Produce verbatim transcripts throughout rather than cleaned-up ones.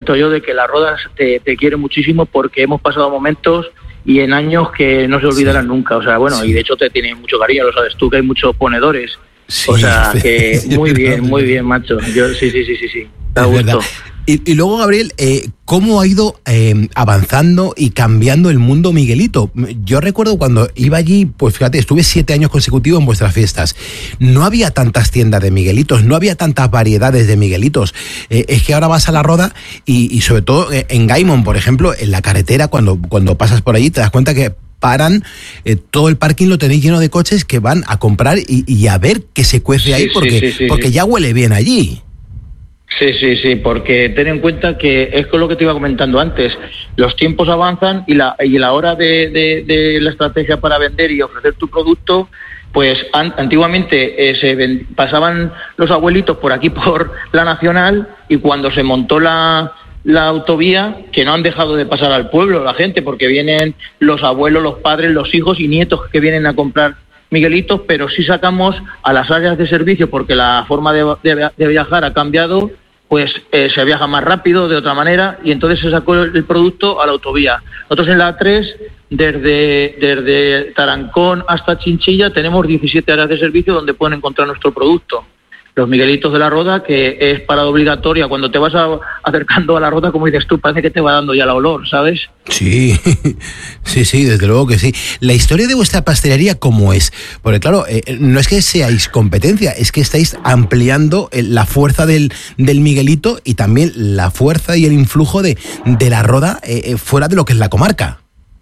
yo de que la Roda te, te quiere muchísimo porque hemos pasado momentos y en años que no se olvidarán sí. nunca. O sea, bueno, sí. y de hecho te tiene mucho cariño, lo sabes tú, que hay muchos ponedores. Sí, o sea, que muy bien, muy bien, macho. Yo sí, sí, sí, sí, sí. Da gusto. Y, y luego, Gabriel, eh, ¿cómo ha ido eh, avanzando y cambiando el mundo Miguelito? Yo recuerdo cuando iba allí, pues fíjate, estuve siete años consecutivos en vuestras fiestas. No había tantas tiendas de Miguelitos, no había tantas variedades de Miguelitos. Eh, es que ahora vas a la Roda y, y sobre todo en Gaimon, por ejemplo, en la carretera, cuando, cuando pasas por allí, te das cuenta que paran, eh, todo el parking lo tenéis lleno de coches que van a comprar y, y a ver qué se cuece sí, ahí, porque, sí, sí, sí, porque sí. ya huele bien allí. Sí, sí, sí, porque ten en cuenta que es con lo que te iba comentando antes, los tiempos avanzan y la y la hora de, de, de la estrategia para vender y ofrecer tu producto, pues an, antiguamente eh, se ven, pasaban los abuelitos por aquí por la Nacional y cuando se montó la, la autovía, que no han dejado de pasar al pueblo la gente, porque vienen los abuelos, los padres, los hijos y nietos que vienen a comprar Miguelitos, pero sí sacamos a las áreas de servicio porque la forma de, de, de viajar ha cambiado, pues eh, se viaja más rápido de otra manera y entonces se sacó el, el producto a la autovía. Nosotros en la A tres, desde, desde Tarancón hasta Chinchilla, tenemos diecisiete áreas de servicio donde pueden encontrar nuestro producto. Los Miguelitos de la Roda, que es parada obligatoria. Cuando te vas a, acercando a la Roda, como dices tú, parece que te va dando ya el olor, ¿sabes? Sí, sí, sí, desde luego que sí. La historia de vuestra pastelería, ¿cómo es? Porque claro, eh, no es que seáis competencia, es que estáis ampliando la fuerza del, del Miguelito y también la fuerza y el influjo de, de la Roda eh, fuera de lo que es la comarca.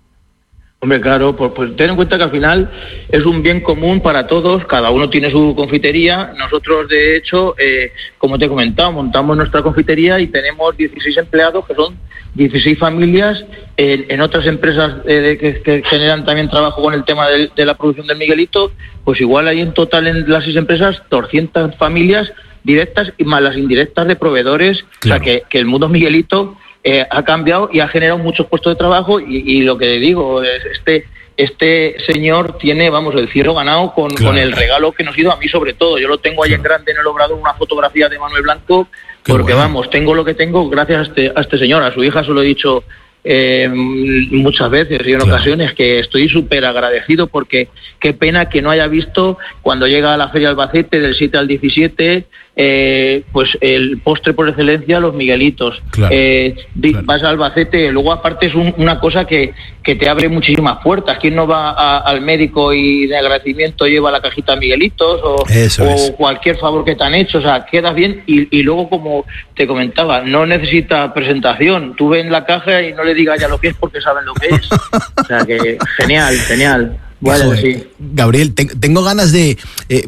Hombre, claro, pues, pues ten en cuenta que al final es un bien común para todos, cada uno tiene su confitería. Nosotros, de hecho, eh, como te he comentado, montamos nuestra confitería y tenemos dieciséis empleados, que son dieciséis familias, en, en otras empresas eh, que, que generan también trabajo con el tema de, de la producción del Miguelito, pues igual hay en total en las seis empresas doscientas familias directas y más las indirectas de proveedores, claro. O sea que, que el mundo Miguelito Eh, ha cambiado y ha generado muchos puestos de trabajo y, y lo que digo, es este este señor tiene, vamos, el cielo ganado con, claro. con el regalo que nos hizo a mí sobre todo. Yo lo tengo ahí claro. en grande en el obrador, una fotografía de Manuel Blanco, Qué porque bueno. vamos, tengo lo que tengo gracias a este, a este señor. A su hija se lo he dicho eh, muchas veces y en claro. ocasiones que estoy súper agradecido porque qué pena que no haya visto cuando llega a la Feria Albacete del siete al diecisiete Eh, pues el postre por excelencia, los Miguelitos. Claro, eh, claro. Vas a Albacete, luego aparte es un, una cosa que, que te abre muchísimas puertas. ¿Quién no va a, al médico y de agradecimiento lleva la cajita de Miguelitos o, o cualquier favor que te han hecho? O sea, quedas bien y, y luego, como te comentaba, no necesita presentación. Tú ves en la caja y no le digas ya lo que es porque saben lo que es. O sea que genial, genial. Bueno, Joder, sí. Gabriel, te, tengo ganas de eh,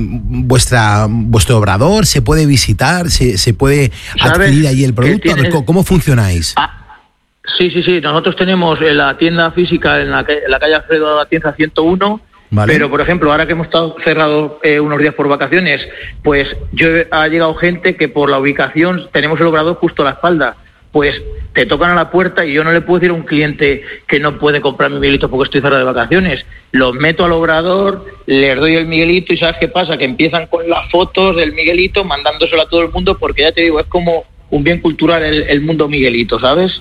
vuestra vuestro obrador, se puede visitar, se, se puede adquirir ahí el producto. Tienes... ¿Cómo, ¿Cómo funcionáis? Ah, sí, sí, sí. Nosotros tenemos la tienda física en la, en la calle Alfredo de la Tienda ciento uno. Vale. Pero, por ejemplo, ahora que hemos estado cerrados eh, unos días por vacaciones, pues yo ha llegado gente que por la ubicación tenemos el obrador justo a la espalda. Pues te tocan a la puerta y yo no le puedo decir a un cliente que no puede comprar mi Miguelito porque estoy cerrado de vacaciones. Los meto al obrador, les doy el Miguelito y ¿sabes qué pasa? Que empiezan con las fotos del Miguelito mandándoselo a todo el mundo porque ya te digo, es como un bien cultural el, el mundo Miguelito, ¿sabes?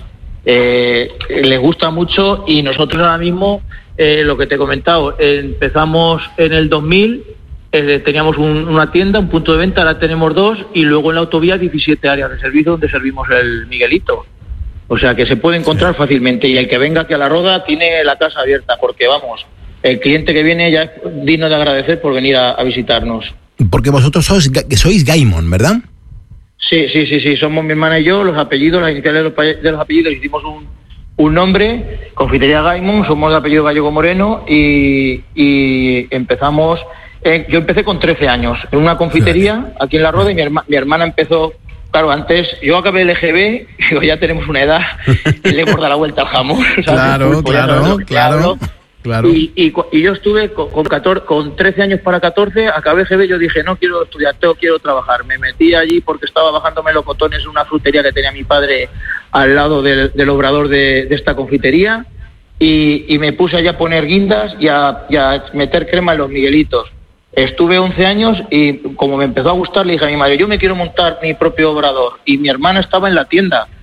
Eh, les gusta mucho y nosotros ahora mismo, eh, lo que te he comentado, eh, empezamos en el dos mil... Eh, teníamos un, una tienda, un punto de venta, ahora tenemos dos y luego en la autovía diecisiete áreas de servicio donde servimos el Miguelito. O sea que se puede encontrar sí. fácilmente y el que venga aquí a la Roda tiene la casa abierta porque vamos, el cliente que viene ya es digno de agradecer por venir a, a visitarnos. Porque vosotros sois, sois Gaimon, ¿verdad? Sí, sí, sí, sí, somos mi hermana y yo, los apellidos, las iniciales de los, de los apellidos, hicimos un, un nombre, Confitería Gaimon, somos de apellido Gallego Moreno y, y empezamos... Eh, yo empecé con trece años en una confitería aquí en La Roda y mi, herma, mi hermana empezó, claro, antes yo acabé el L G B, digo, ya tenemos una edad y le hemos dado la vuelta al jamón. ¿Sabes? Claro, claro, claro, claro. Y, y, y yo estuve con, con, catorce, con trece años para catorce, acabé L G B, yo dije, no quiero estudiar, tengo, quiero trabajar. Me metí allí porque estaba bajándome los cotones en una frutería que tenía mi padre al lado del, del obrador de, de esta confitería y, y me puse allá a poner guindas y a, y a meter crema en los Miguelitos. Estuve once años y como me empezó a gustar le dije a mi madre, yo me quiero montar mi propio obrador y mi hermana estaba en la tienda